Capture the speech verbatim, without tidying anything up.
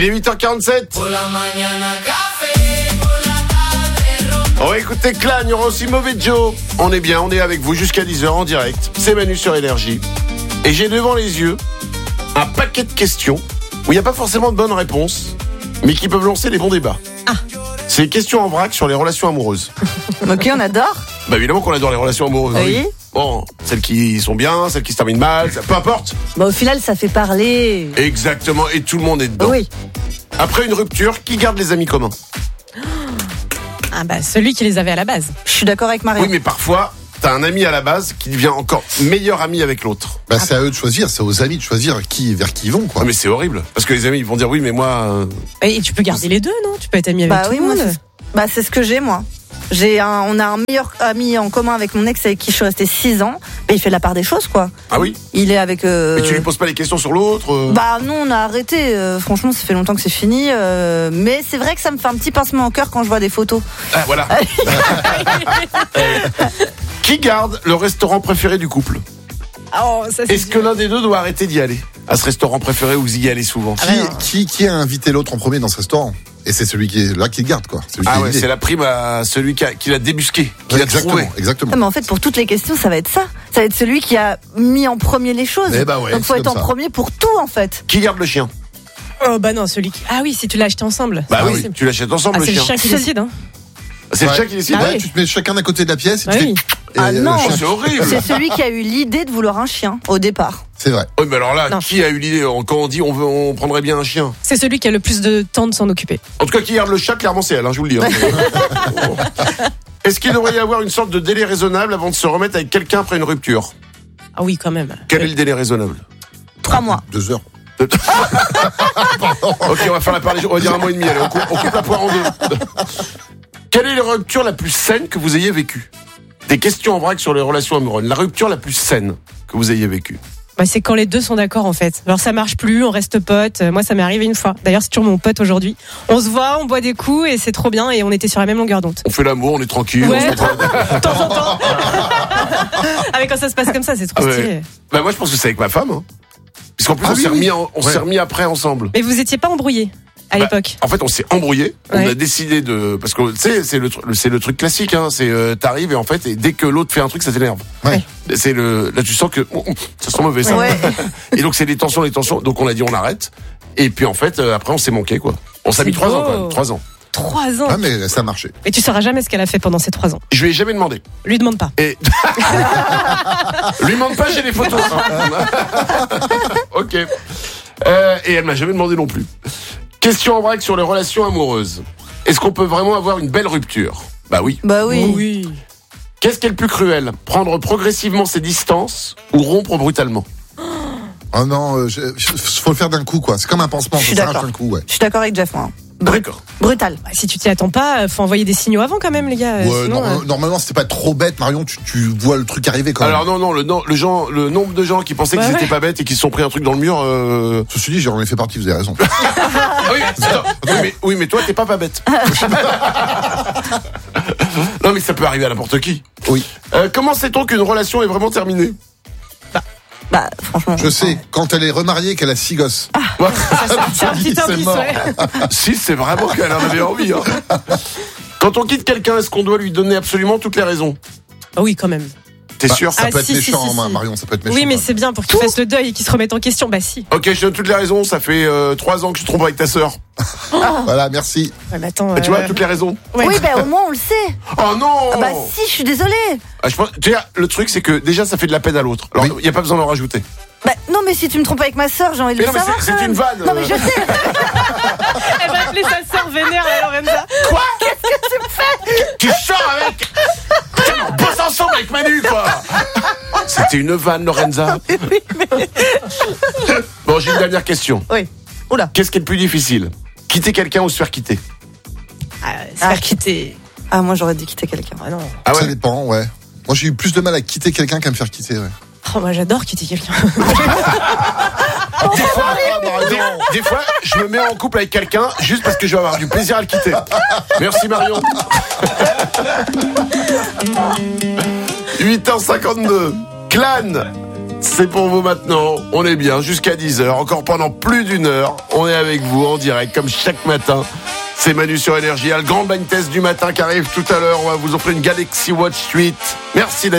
Il est huit heures quarante-sept. On va écouter Clan, il y aura aussi Mauvais Joe. On est bien, on est avec vous jusqu'à dix heures en direct. C'est Manu sur Énergie. Et j'ai devant les yeux un paquet de questions où il n'y a pas forcément de bonnes réponses, mais qui peuvent lancer des bons débats. Ah. C'est des questions en vrac sur les relations amoureuses. Ok, on adore. Bah évidemment qu'on adore les relations amoureuses. Oui. Bon, celles qui sont bien, celles qui se terminent mal, ça, peu importe. Bah au final, ça fait parler. Exactement, et tout le monde est dedans. Oui. Après une rupture, qui garde les amis communs? Ah bah celui qui les avait à la base. Je suis d'accord avec Marie. Oui, mais parfois, t'as un ami à la base qui devient encore meilleur ami avec l'autre. Bah, c'est à eux de choisir, c'est aux amis de choisir qui, vers qui ils vont, quoi. Ah, mais c'est horrible, parce que les amis ils vont dire oui, mais moi. euh, Et tu peux garder les deux, non? Tu peux être ami avec Bah tout oui, le moi, monde. c'est, bah c'est ce que j'ai moi. J'ai un, on a un meilleur ami en commun avec mon ex avec qui je suis restée six ans. Mais il fait la part des choses, quoi. Ah oui. Il est avec. Euh... Mais tu lui poses pas les questions sur l'autre. euh, Bah non, on a arrêté. Euh, franchement, ça fait longtemps que c'est fini. Euh, mais c'est vrai que ça me fait un petit pincement au cœur quand je vois des photos. Ah voilà. Qui garde le restaurant préféré du couple? Oh, ça, c'est Est-ce que l'un des deux doit arrêter d'y aller à ce restaurant préféré où vous y allez souvent? Ah bah non. Qui, qui, qui a invité l'autre en premier dans ce restaurant? Et c'est celui qui est là qui le garde, quoi. Celui qui Ah a ouais, l'idée. c'est la prime à celui qui, a, qui l'a débusqué, qui l'a Exactement, trouvé. exactement. Ah, mais en fait, pour toutes les questions, ça va être ça. Ça va être celui qui a mis en premier les choses. Eh bah ouais, Donc faut c'est être en comme ça. premier pour tout, en fait. Qui garde le chien? Oh bah non, celui qui... Ah oui, si tu l'as acheté ensemble. Bah Ah oui, oui. tu l'achètes ensemble Ah, le c'est chien. le chien qui C'est- décide, hein. C'est le Ouais. chien qui décide. Ah Ouais, oui. tu te mets chacun à côté de la pièce et Ah tu oui. fais. Ah et, euh, non. le Oh, chien- c'est horrible. C'est celui qui a eu l'idée de vouloir un chien au départ. C'est vrai. Oui, mais alors là, Non. qui a eu l'idée? Quand on dit on veut, on prendrait bien un chien. C'est celui qui a le plus de temps de s'en occuper. En tout cas, qui garde le chat, clairement, c'est elle, hein, je vous le dis. hein. Bon. Est-ce qu'il devrait y avoir une sorte de délai raisonnable avant de se remettre avec quelqu'un après une rupture? Ah oui, quand même. Quel est le délai raisonnable? Trois mois. Deux heures. Ok, on va faire la part des jours. On va dire un mois et demi. Allez, on coupe, on coupe la poire en deux. Quelle est la rupture la plus saine que vous ayez vécue? Des questions en vrac sur les relations amoureuses. La rupture la plus saine que vous ayez vécue. Bah, c'est quand les deux sont d'accord, en fait. Alors ça marche plus, on reste potes. Euh, Moi, ça m'est arrivé une fois. D'ailleurs, c'est toujours mon pote aujourd'hui. On se voit, on boit des coups et c'est trop bien et on était sur la même longueur d'onde. On fait l'amour, on est tranquille. Ouais. On se retrouve- De temps en temps. Ah mais quand ça se passe comme ça, c'est trop Ah ouais. stylé. Bah moi, je pense que c'est avec ma femme. Hein. Puisqu'en plus, Ah on oui, s'est oui. remis, en- on Ouais. s'est remis après ensemble. Mais vous étiez pas embrouillés à Bah, l'époque. En fait, on s'est embrouillé. On Ouais. a décidé de, parce que tu sais, c'est le, tr- c'est le truc classique. Hein, c'est euh, t'arrives et en fait, et dès que l'autre fait un truc, ça t'énerve. Ouais. C'est le, là, tu sens que oh, oh, ça sent mauvais. Ça. Ouais. Et donc c'est les tensions, les tensions. Donc on a dit on arrête. Et puis en fait, euh, après, on s'est manqué quoi. On s'est C'est mis trois beau. ans quand même, trois ans. Trois ans. Ah, mais ça a marché. Mais tu sauras jamais ce qu'elle a fait pendant ces trois ans. Je lui ai jamais demandé. Lui demande pas. Et lui demande pas, j'ai les photos. Ok. Euh, et elle m'a jamais demandé non plus. Question en vrac sur les relations amoureuses. Est-ce qu'on peut vraiment avoir une belle rupture? Bah oui. Bah oui. Oui. Qu'est-ce qui est le plus cruel? Prendre progressivement ses distances ou rompre brutalement? Oh non, euh, je- je- faut le faire d'un coup, quoi. C'est comme un pansement, Je suis ça s'arrache d'accord. d'un coup, ouais. Je suis d'accord avec Jeff, moi. Brut- D'accord. Brutal. Bah, si tu t'y attends pas, faut envoyer des signaux avant quand même, les gars. Ouais, Sinon, non, euh, normalement, c'était pas trop bête, Marion. Tu, tu vois le truc arriver quand même. Alors non, non, le, non, le, gens, le nombre de gens qui pensaient Ouais, qu'ils étaient ouais. pas bêtes et qui se sont pris un truc dans le mur... Euh... Ceci dit, j'en ai fait partie, vous avez raison. Ah oui, attends, oui, mais, oui, mais toi, t'es pas pas bête. Non, mais ça peut arriver à n'importe qui. Oui. Euh, comment sait-on qu'une relation est vraiment terminée? Bah, franchement. Je sais, quand elle est remariée, qu'elle a six gosses. Ouais. c'est un petit C'est indice, mort. ouais. Si, c'est vraiment qu'elle en avait envie. Hein. Quand on quitte quelqu'un, est-ce qu'on doit lui donner absolument toutes les raisons? Ah oui, quand même. T'es Bah, sûr? Ça Ah, peut être si, si, méchant, si, hein, si. Marion, ça peut être méchant. Oui, mais hein. c'est bien pour qu'il fasse le deuil et qu'il se remette en question. Bah si. Ok, je donne toutes les raisons. Ça fait euh, trois ans que je trompe avec ta sœur. Voilà, merci. Ouais, mais attends. Tu euh, vois, toutes les raisons. ouais. Oui, bah au moins on le sait. Oh non! Ah bah si, je suis désolée. Ah, je pense, tu vois, le truc, c'est que déjà, ça fait de la peine à l'autre. Alors, il Oui. n'y a pas besoin d'en rajouter. Bah non, mais si tu me trompes avec ma sœur, j'ai envie de Mais le non, mais savoir. c'est- quand c'est même. une vanne. Non, mais je sais. Elle va appeler sa sœur vénère, la Lorenza. Quoi? Qu'est-ce que tu me fais? Tu sors avec. Putain, on bosse ensemble avec Manu, quoi! C'était une vanne, Lorenza. Bon, j'ai une dernière question. Oui. Oula. Qu'est-ce qui est le plus difficile? Quitter quelqu'un ou se faire quitter? Ah, se faire quitter. Ah, moi j'aurais dû quitter quelqu'un. Ah non. Ah Ça ouais? dépend, ouais. Moi, j'ai eu plus de mal à quitter quelqu'un qu'à me faire quitter, ouais. Oh, moi j'adore quitter quelqu'un. Des fois, des, des fois, je me mets en couple avec quelqu'un juste parce que je vais avoir du plaisir à le quitter. Merci Marion. huit heures cinquante-deux. Clan. C'est pour vous maintenant. On est bien jusqu'à dix heures. Encore pendant plus d'une heure. On est avec vous en direct comme chaque matin. C'est Manu sur Énergie. Il y a le grand blind test du matin qui arrive tout à l'heure. On va vous offrir une Galaxy Watch huit. Merci d'être